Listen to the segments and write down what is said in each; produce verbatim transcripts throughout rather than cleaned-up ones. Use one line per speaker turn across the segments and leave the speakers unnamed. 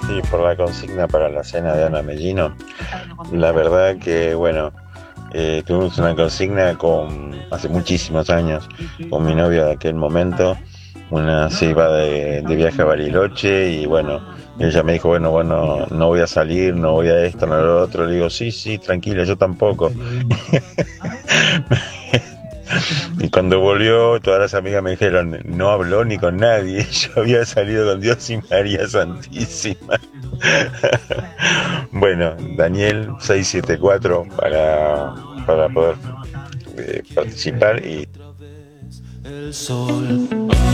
Sí, por la consigna para la cena de Ana Mellino. La verdad que, bueno, eh, tuvimos una consigna con hace muchísimos años con mi novia de aquel momento. Una se iba de, de viaje a Bariloche y bueno, ella me dijo, bueno, bueno, no voy a salir, no voy a esto, no a lo otro. Le digo, sí, sí, tranquila, yo tampoco. Y cuando volvió, todas las amigas me dijeron, no habló ni con nadie, yo había salido con Dios y María Santísima. Bueno, Daniel seiscientos setenta y cuatro para, para poder eh, participar y...
El sol.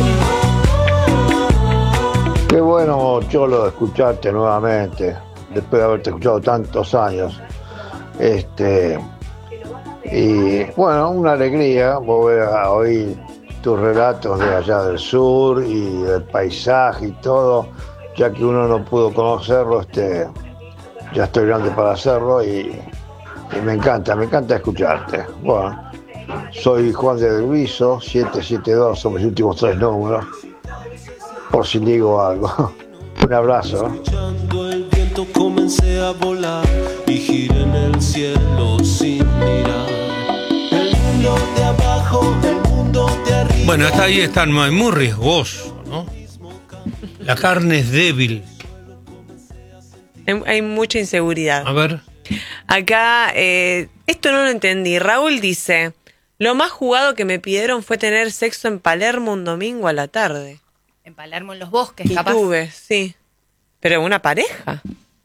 Qué bueno, Cholo, escucharte nuevamente, después de haberte escuchado tantos años. Este, y bueno, una alegría volver a oír tus relatos de allá del sur y del paisaje y todo, ya que uno no pudo conocerlo, este, ya estoy grande para hacerlo y, y me encanta, me encanta escucharte. Bueno, soy Juan de Delviso, siete siete dos, son mis últimos tres números, por si digo algo. Un abrazo.
Escuchando el viento comencé a volar y giré en el cielo sin mirar. El mundo de abajo, el mundo de arriba.
Bueno, hasta ahí está muy riesgoso, ¿no? La carne es débil.
Hay, hay mucha inseguridad.
A ver.
Acá, eh, esto no lo entendí. Raúl dice, lo más jugado que me pidieron fue tener sexo en Palermo un domingo a la tarde.
En Palermo, en los bosques,
Y
capaz.
tuve, sí. Pero una pareja.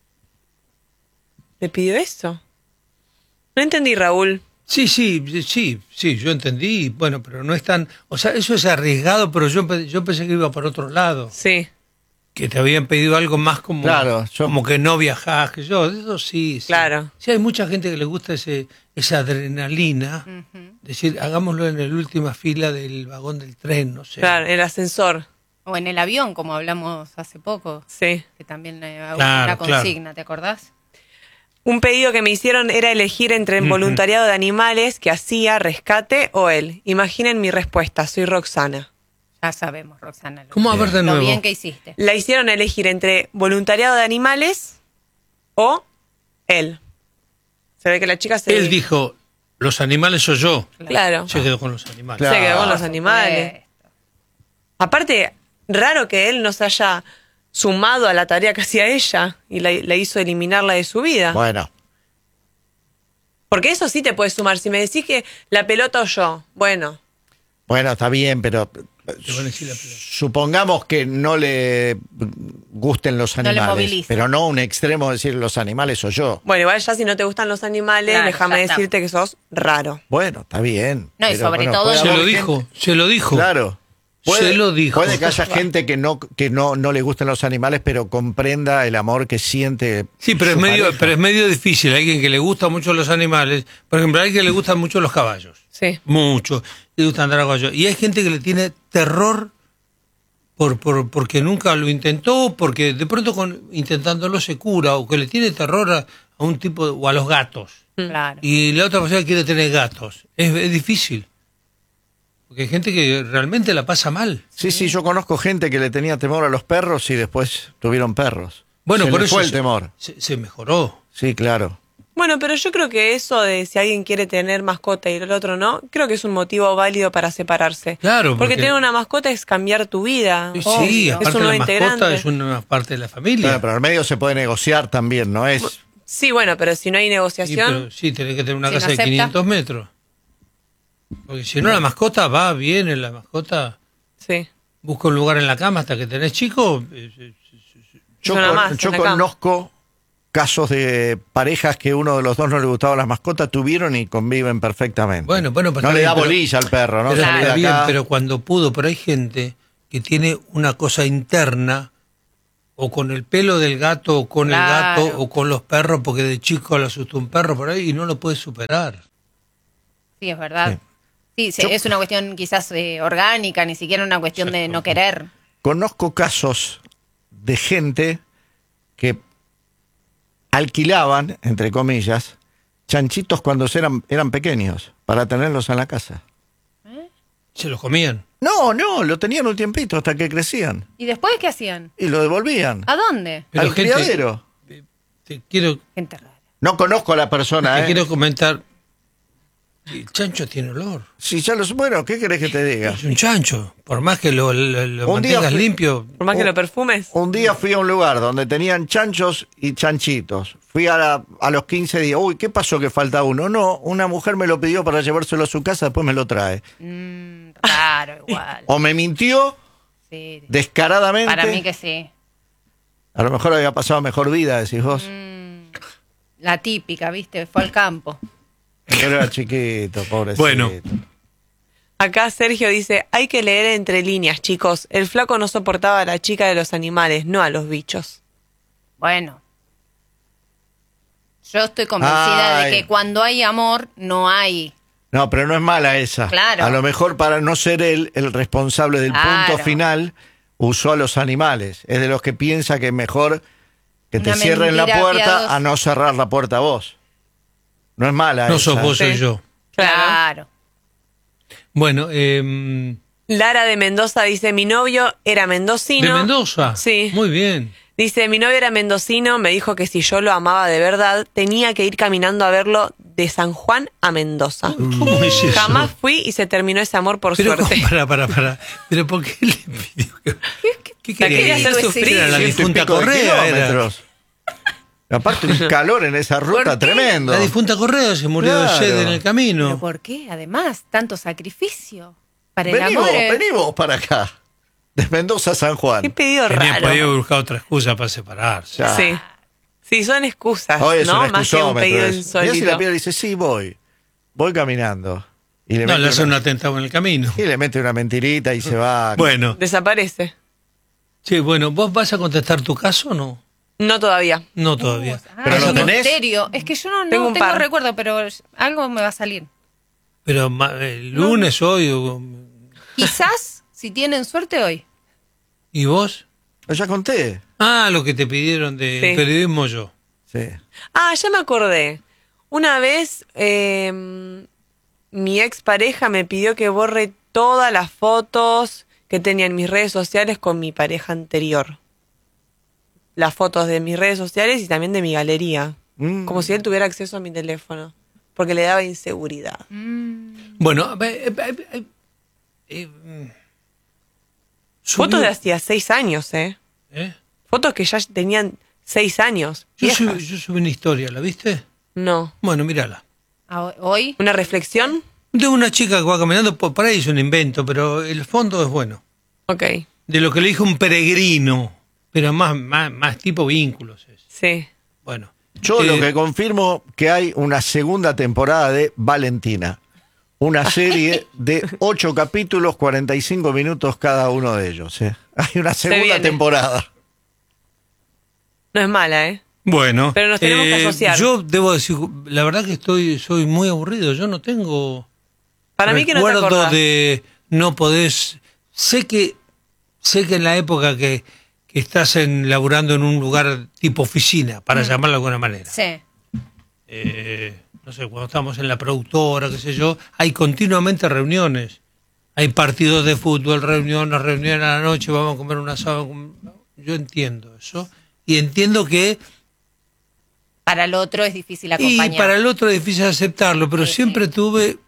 ¿Le pidió eso? No entendí, Raúl.
Sí, sí, sí, sí, yo entendí. Bueno, pero no es tan... O sea, eso es arriesgado, pero yo, yo pensé que iba por otro lado.
Sí.
Que te habían pedido algo más como,
Claro, yo-
como que no viajás, que yo. Eso sí, sí.
Claro.
Sí, hay mucha gente que le gusta ese esa adrenalina.
Ujú.
Decir, hagámoslo en la última fila del vagón del tren, no sé.
Claro, el ascensor.
O en el avión, como hablamos hace poco,
Sí.
que también eh,
Claro,
una
claro.
consigna, ¿te acordás?
Un pedido que me hicieron era elegir entre el
Ujú.
voluntariado de animales que hacía, rescate o él. Imaginen mi respuesta, soy Roxana.
Ya sabemos, Roxana. Lo,
¿Cómo? A ver de
lo
nuevo.
bien que hiciste.
La hicieron elegir entre voluntariado de animales o él. Se ve que la chica se...
Él dijo, los animales soy yo.
Claro.
Se quedó con los animales.
Claro.
Se quedó con los
Por
animales.
supuesto.
Aparte, raro que él no se haya sumado a la tarea que hacía ella y la, la hizo eliminarla de su vida.
Bueno,
Porque eso sí te puedes sumar. Si me decís que la pelota o yo, bueno,
bueno, está bien, pero
Te van a decir la pelota.
supongamos que no le gusten los
No le
animales,
moviliza.
pero no un extremo de decir los animales o yo.
bueno, igual ya si no te gustan los animales,
Claro,
déjame
ya está.
decirte que sos raro.
Bueno, está bien.
No, y
pero,
sobre
bueno,
todo
puede
Se
haber
lo
gente-
dijo, se lo dijo.
Claro.
Se lo dijo.
Puede que haya gente que no que no, no le gusten los animales, pero comprenda el amor que siente.
Sí, pero es
su
medio,
pareja.
pero es medio difícil. Hay alguien que le gusta mucho los animales. Por ejemplo, hay alguien que le gustan mucho los caballos.
Sí.
Mucho. Le gusta andar a caballo. Y hay gente que le tiene terror por, por, porque nunca lo intentó, porque de pronto con, intentándolo se cura, o que le tiene terror a, a un tipo, de- o a los gatos.
Claro.
Y la otra persona quiere tener gatos. Es, es difícil. Porque hay gente que realmente la pasa mal.
Sí, sí, yo conozco gente que le tenía temor a los perros y después tuvieron perros.
Bueno,
Se
por
le
eso
fue el
se-
temor.
Se, se mejoró.
Sí, claro.
Bueno, pero yo creo que eso de si alguien quiere tener mascota y el otro no, creo que es un motivo válido para separarse.
Claro,
Porque,
porque-
tener una mascota es cambiar tu vida.
Sí,
Obvio.
aparte
es un
la
nuevo
mascota
integrante.
es una parte de la familia.
Bueno, pero al medio se puede negociar también, ¿no es?
Sí, bueno, pero si no hay
Sí,
negociación,
pero sí, tenés que tener una
Si no
casa de
acepta.
quinientos metros. Porque si no, la mascota va, viene, la mascota
sí.
busca un lugar en la cama hasta que tenés chico. eh, eh,
Yo,
Una
con-
más en
yo
la cama.
conozco casos de parejas que uno de los dos no le gustaba las mascotas, tuvieron y conviven perfectamente.
Bueno, bueno, pues
no
está
le
bien,
da
pero-
bolilla al perro, ¿no?
pero
Salir
está
de
bien,
acá.
pero cuando pudo, pero hay gente que tiene una cosa interna, o con el pelo del gato, o con
Claro.
el gato, o con los perros, porque de chico le asustó un perro por ahí y no lo puede superar.
Sí, es verdad.
Sí.
Sí, se-
Yo-
es una cuestión quizás eh, orgánica, ni siquiera una cuestión de no querer.
Conozco casos de gente que alquilaban, entre comillas, chanchitos cuando eran, eran pequeños, para tenerlos en la casa.
Se los comían.
No, no, lo tenían un tiempito hasta que crecían.
¿Y después qué hacían?
Y lo devolvían.
¿A dónde?
Pero
Al
gente-
criadero.
Te quiero,
Gente rara.
No conozco a la persona,
te
¿eh?
quiero comentar. El chancho tiene olor.
Si ya los... Bueno, ¿qué querés que te diga?
Es un chancho. Por más que lo, lo- lo
Un día
mantengas
fui-
limpio.
Por más que
Un-
lo perfumes.
Un día fui a un lugar donde tenían chanchos y chanchitos. Fui a, la- a los quince días. Uy, ¿qué pasó que falta uno? No, una mujer me lo pidió para llevárselo a su casa, después me lo trae.
Mm, raro, igual.
O me mintió
Sí.
descaradamente.
Para mí que sí.
A lo mejor había pasado mejor vida, decís vos.
Mm, la típica, ¿viste? Fue al campo.
Pero era chiquito, pobrecito.
Bueno.
Acá Sergio dice, hay que leer entre líneas, chicos. El flaco no soportaba a la chica de los animales, no a los bichos.
Bueno. Yo estoy convencida
Ay.
de que cuando hay amor, no hay.
No, pero no es mala esa.
Claro.
A lo mejor para no ser él el responsable del
Claro.
punto final, usó a los animales. Es de los que piensa que es mejor que te
Una
cierren la
mentira
puerta
piadosa.
a no cerrar la puerta a vos. No es mala
No
esa.
sos vos,
Sí.
soy yo.
Claro.
Bueno, eh,
Lara de Mendoza dice, mi novio era mendocino.
¿de Mendoza?
Sí.
Muy bien.
Dice, mi novio era mendocino, me dijo que si yo lo amaba de verdad, tenía que ir caminando a verlo de San Juan a Mendoza.
¿Cómo es eso?
Jamás fui y se terminó ese amor por
Pero,
suerte.
para, para, para. Pero ¿por qué le pidió que... ¿Qué
La quería
quería?
hacer
Esto
sufrir.
Era la
Ciento y
difunta
pico de
Correa. Era.
kilómetros. Aparte un calor en esa ruta
¿Por qué?
tremendo.
La difunta Correa se murió
Claro.
de sed en el
¿Pero
camino.
por qué? Además, tanto sacrificio para el
Vení
amor.
vos,
eh.
vení vos para acá. De Mendoza a San Juan.
Qué pedido
Tenía
raro.
podido buscar otra excusa para separarse.
Ya.
Sí. Sí, son excusas,
Hoy es
¿no?
un
Más que un
excusómetro
pedido
eso. Mirá si la
insólito.
piedra dice, sí, voy. Voy caminando. Y le,
No,
mete
le hace un
una,
atentado en el camino.
y le mete una mentirita y se va.
Bueno,
Desaparece.
sí, bueno, ¿vos vas a contestar tu caso o no?
No todavía.
No todavía.
Ah,
¿Pero
es
lo
un
tenés?
misterio. Es que yo no, no
Tengo un
tengo
par.
recuerdo, pero algo me va a salir.
Pero ma- el lunes, hoy, o-
Quizás, si tienen suerte hoy.
¿y vos?
Ya conté.
Ah, lo que te pidieron de
Sí.
periodismo yo.
Sí.
Ah, ya me acordé. Una vez eh, mi expareja me pidió que borre todas las fotos que tenía en mis redes sociales con mi pareja anterior. Las fotos de mis redes sociales y también de mi galería.
Mm.
Como si él tuviera acceso a mi teléfono. Porque le daba inseguridad.
Bueno, eh, eh, eh, eh, mm,
Fotos
subió-
de hacía seis años, ¿eh?
¿eh?
Fotos que ya tenían seis años.
Yo
viejas.
subí, yo subí una historia, ¿la viste?
No.
Bueno, mírala.
A- Hoy.
¿Una reflexión?
De una chica que va caminando, por, por ahí es un invento, pero el fondo es bueno.
Ok.
De lo que le dijo un peregrino, pero más, más, más tipo vínculos. Es.
Sí.
Bueno.
Yo
Eh,
lo que confirmo que hay una segunda temporada de Valentina. Una serie de ocho capítulos, cuarenta y cinco minutos cada uno de ellos. ¿eh? Hay una segunda
viene.
temporada.
No es mala, ¿eh?
Bueno,
Pero nos tenemos que asociar.
Yo debo decir, la verdad que estoy, soy muy aburrido. Yo no tengo
Para mí que no te
recuerdo
acordás.
de no podés. Sé que sé que en la época que, que estás en, laburando en un lugar tipo oficina, para llamarlo de alguna manera.
Sí.
eh, no sé, cuando estamos en la productora, qué sé yo, hay continuamente reuniones. Hay partidos de fútbol, reuniones, reuniones a la noche, vamos a comer un asado. Yo entiendo eso. Y entiendo que
Para el otro es difícil
y
acompañar.
para el otro es difícil aceptarlo, pero
Sí,
siempre tuve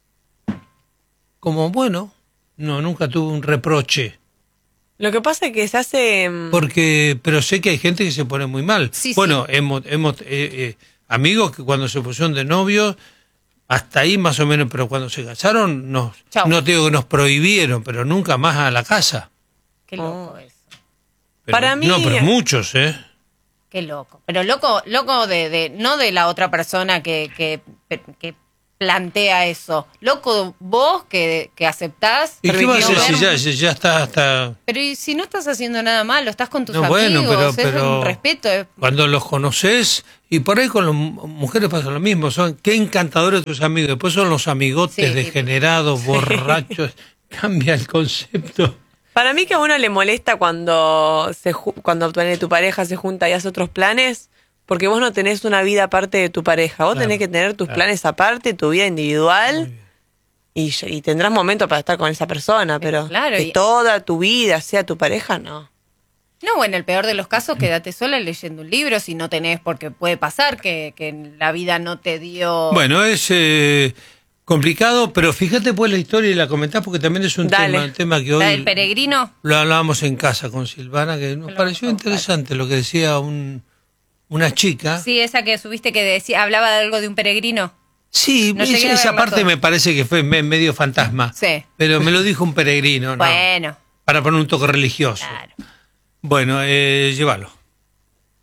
como, bueno, no, nunca tuve un reproche.
Lo que pasa es que se hace... mm,
Porque, pero sé que hay gente que se pone muy mal.
Sí, sí.
bueno, hemos, hemos eh, eh, amigos que cuando se pusieron de novios, hasta ahí más o menos, pero cuando se casaron, nos,
Chau.
no te digo que nos prohibieron, pero nunca más a la casa.
Qué loco eso.
Pero-
Para mí-
No, pero muchos, ¿eh?
Qué loco. Pero loco, loco de, de no de la otra persona que, que, que plantea eso. Loco vos que, que aceptás.
¿Y qué vas a hacer
no
si
ver-
ya, si ya está hasta...
Pero y si no estás haciendo nada malo, estás con tus
No,
amigos,
bueno, pero-
es
pero-
un respeto. es-
Cuando los conoces, y por ahí con las mu- mujeres pasa lo mismo, son qué encantadores tus amigos, después son los amigotes
Sí, sí.
degenerados, borrachos, cambia el concepto.
Para mí que a uno le molesta cuando se ju- cuando tu, tu pareja se junta y hace otros planes, porque vos no tenés una vida aparte de tu pareja. Vos
Claro,
tenés que tener tus
claro.
planes aparte, tu vida individual. y, y tendrás momentos para estar con esa persona, pero
Claro,
que
y-
toda tu vida sea tu pareja, no.
No, bueno, en el peor de los casos, quédate sola leyendo un libro si no tenés, porque puede pasar que, que la vida no te dio...
Bueno, es eh, complicado, pero fíjate pues la historia y la comentás porque también es un
Dale.
tema, un tema que
¿La
hoy
del peregrino?
lo hablábamos en casa con Silvana, que nos
Lo
pareció
vamos a buscar.
interesante lo que decía un, una chica.
Sí, esa que subiste que decía, hablaba de algo de un peregrino.
Sí,
No
esa,
llegué a
esa
verla
parte
toda.
me parece que fue me- medio fantasma.
Sí.
Pero me lo dijo un peregrino, ¿no?
Bueno,
Para poner un toque religioso.
claro.
Bueno, eh, llévalo.